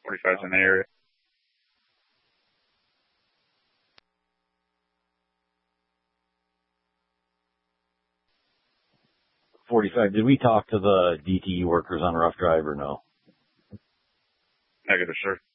45's in the area. 45. Did we talk to the DTE workers on Rough Drive or no? Negative, sir.